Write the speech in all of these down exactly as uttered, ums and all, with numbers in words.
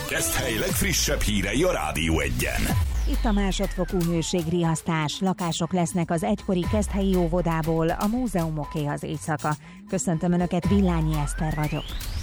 Keszthely legfrissebb hírei a Rádió Egyen. Itt a másodfokú hőségriasztás. Lakások lesznek az egykori keszthelyi óvodából, a múzeumoké az éjszaka. Köszöntöm Önöket, Villányi Eszter vagyok.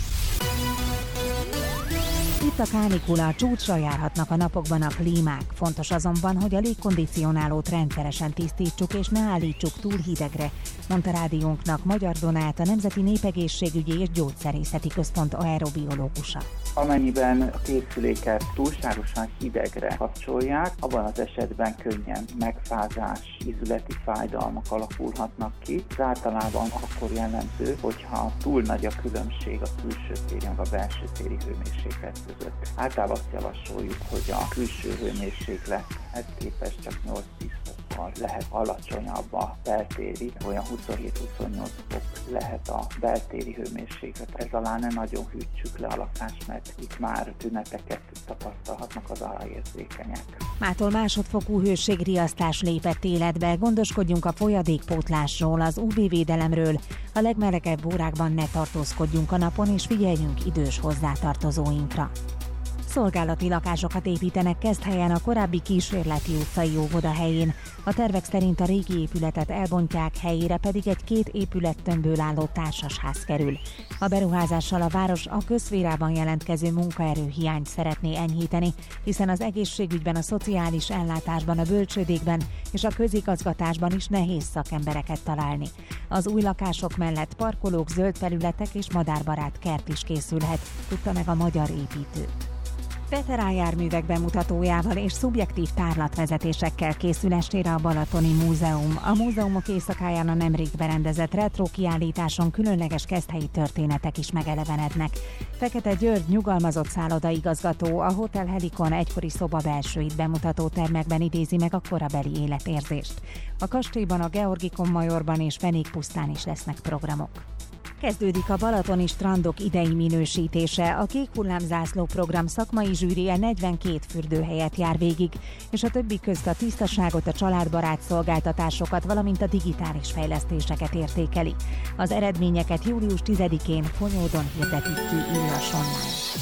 Itt a kánikula, csúcsra járhatnak a napokban a klímák. Fontos azonban, hogy a légkondicionálót rendszeresen tisztítsuk és ne állítsuk túl hidegre, mondta rádiónknak Magyar Donát, a Nemzeti Népegészségügyi és Gyógyszerészeti Központ aerobiológusa. Amennyiben a készüléket túlságosan hidegre kapcsolják, abban az esetben könnyen megfázás, ízületi fájdalmak alakulhatnak ki. Ez általában akkor jellemző, hogyha túl nagy a különbség a külső téri meg a belső téri hőmérséklet között. Általában azt javasoljuk, hogy a külső hőmérséklethez képest csak nyolc-tíz fokkal lehet alacsonyabb a beltéri, olyan huszonhét-huszonnyolc fok lehet a beltéri hőmérséklet. Ez alá ne nagyon hűtsük le a lakást, mert itt már tüneteket tapasztalhatnak az alajérzékenyek. Mától másodfokú hőségriasztás lépett életbe, gondoskodjunk a folyadékpótlásról, az ú vé-védelemről, a legmelegebb órákban ne tartózkodjunk a napon és figyeljünk idős hozzátartozóinkra. Szolgálati lakásokat építenek Keszthelyen a korábbi kísérleti utcai óvoda helyén. A tervek szerint a régi épületet elbontják, helyére pedig egy két épülettömbből álló társasház kerül. A beruházással a város a közszférában jelentkező munkaerőhiányt szeretné enyhíteni, hiszen az egészségügyben, a szociális ellátásban, a bölcsődékben és a közigazgatásban is nehéz szakembereket találni. Az új lakások mellett parkolók, zöld felületek és madárbarát kert is készülhet, tudta meg a Magyar Építő. Veterán járművek bemutatójával és szubjektív tárlatvezetésekkel készül estére a Balatoni Múzeum. A múzeumok éjszakáján a nemrég berendezett retro kiállításon különleges keszthelyi történetek is megelevenednek. Fekete György nyugalmazott szállodaigazgató a Hotel Helikon egykori szoba belsőit bemutató termekben idézi meg a korabeli életérzést. A kastélyban, a Georgikon Majorban és Fenékpusztán is lesznek programok. Kezdődik a balatoni strandok idei minősítése. A Kék hullámzászló program szakmai zsűrije negyvenkét fürdőhelyet jár végig, és a többi közt a tisztaságot, a családbarát szolgáltatásokat, valamint a digitális fejlesztéseket értékeli. Az eredményeket július tizedikén Fonyódon hirdetik ki Illas Online.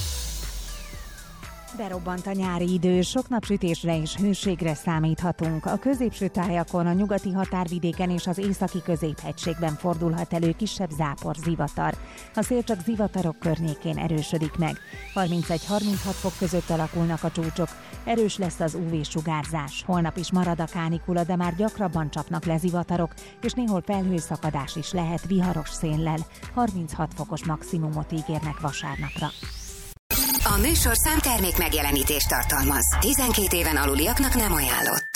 Berobbant a nyári idő, sok napsütésre és hőségre számíthatunk. A középső tájakon, a nyugati határvidéken és az északi középhegységben fordulhat elő kisebb zápor, zivatar. A szél csak zivatarok környékén erősödik meg. harmincegy-harminchat fok között alakulnak a csúcsok. Erős lesz az ú vé-sugárzás. Holnap is marad a kánikula, de már gyakrabban csapnak le zivatarok, és néhol felhőszakadás is lehet viharos széllel. harminchat fokos maximumot ígérnek vasárnapra. A műsorszám termék megjelenítést tartalmaz. tizenkét éven aluliaknak nem ajánlott.